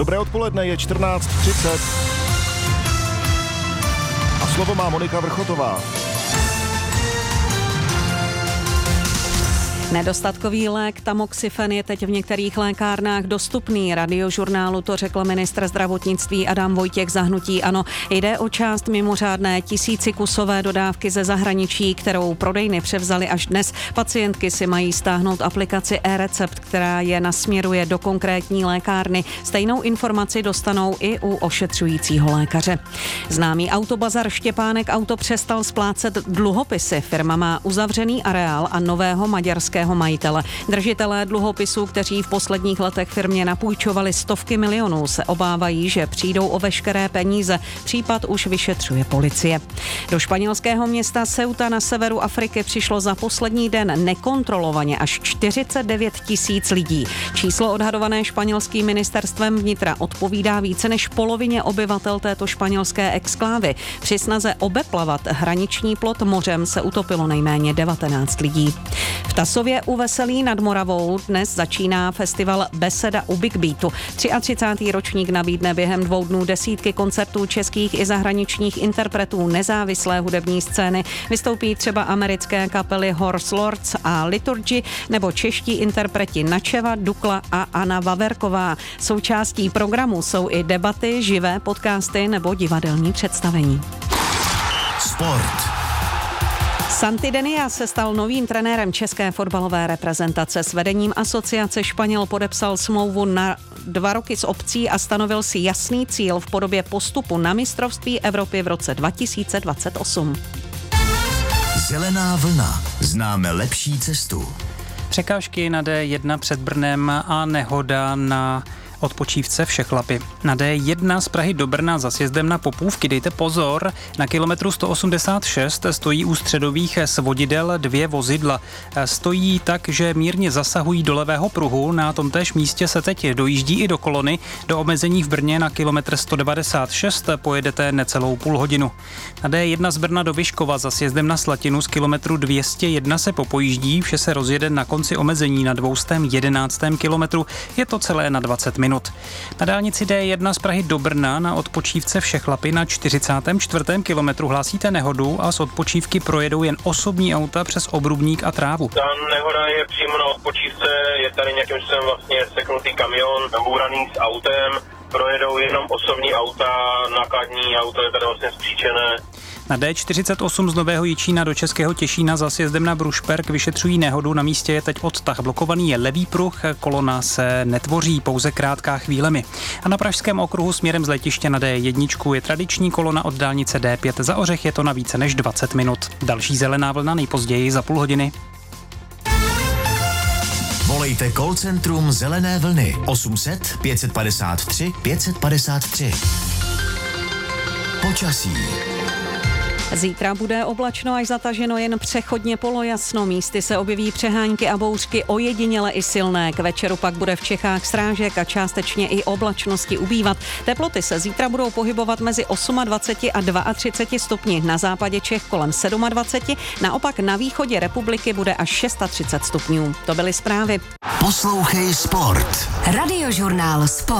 Dobré odpoledne, je 14:30. A slovo má Monika Vrchotová. Nedostatkový lék tamoxifen je teď v některých lékárnách dostupný. Radiožurnálu to řekl ministr zdravotnictví Adam Vojtěch za hnutí ANO. Jde o část mimořádné tisícikusové dodávky ze zahraničí, kterou prodejny převzaly až dnes. Pacientky si mají stáhnout aplikaci e-recept, která je nasměruje do konkrétní lékárny. Stejnou informaci dostanou i u ošetřujícího lékaře. Známý autobazar Štěpánek Auto přestal splácet dluhopisy. Firma má uzavřený areál a nového maďarského majitele. Držitelé dluhopisů, kteří v posledních letech firmě napůjčovali stovky milionů, se obávají, že přijdou o veškeré peníze. Případ už vyšetřuje policie. Do španělského města Ceuta na severu Afriky přišlo za poslední den nekontrolovaně až 49 000 lidí. Číslo odhadované španělským ministerstvem vnitra odpovídá více než polovině obyvatel této španělské exklávy. Při snaze obeplavat hraniční plot mořem se utopilo nejméně 19 lidí. V Tasově u Veselí nad Moravou dnes začíná festival Beseda u Big Beatu. 33. ročník nabídne během 2 dnů desítky koncertů českých i zahraničních interpretů nezávislé hudební scény. Vystoupí třeba americké kapely Horse Lords a Liturgy nebo čeští interpreti Načeva, Dukla a Anna Vaverková. Součástí programu jsou i debaty, živé podcasty nebo divadelní představení. Sport. Santidenia se stal novým trenérem české fotbalové reprezentace. S vedením asociace Španěl podepsal smlouvu na 2 roky s opcí a stanovil si jasný cíl v podobě postupu na mistrovství Evropy v roce 2028. Zelená vlna. Známe lepší cestu. Překážky na D1 před Brnem a nehoda na odpočívce Všechlapy. Na D1 z Prahy do Brna za sjezdem na Popůvky, dejte pozor, na kilometru 186 stojí u středových svodidel 2 vozidla. Stojí tak, že mírně zasahují do levého pruhu, na tomtéž místě se teď dojíždí i do kolony. Do omezení v Brně na kilometr 196 pojedete necelou půl hodinu. Na D1 z Brna do Vyškova za sjezdem na Slatinu z kilometru 201 se popojíždí, vše se rozjede na konci omezení na 211. kilometru, je to celé na 20 minut. Na dálnici D1 z Prahy do Brna na odpočívce Všechlapy na 44. kilometru hlásíte nehodu a z odpočívky projedou jen osobní auta přes obrubník a trávu. Ta nehoda je přímo na odpočívce, je tady nějakým způsobem vlastně seknutý kamion, nabůraný s autem, projedou jenom osobní auta, nákladní auto je tady vlastně spříčené. Na D48 z Nového Jičína do Českého Těšína za sjezdem na Brušperk vyšetřují nehodu. Na místě je teď odtah. Blokovaný je levý pruh, kolona se netvoří, pouze krátká chvílemi. A na Pražském okruhu směrem z letiště na D1 je tradiční kolona od dálnice D5. Za Ořech je to na více než 20 minut. Další zelená vlna nejpozději za půl hodiny. Volejte call centrum Zelené vlny 800 553 553. Počasí. Zítra bude oblačno až zataženo, jen přechodně polojasno. Místy se objeví přehánky a bouřky, ojediněle i silné. K večeru pak bude v Čechách srážek a částečně i oblačnosti ubývat. Teploty se zítra budou pohybovat mezi 28 a 32 stupni. Na západě Čech kolem 27, naopak na východě republiky bude až 36 stupňů. To byly zprávy. Poslouchej Sport. Radiožurnál Sport.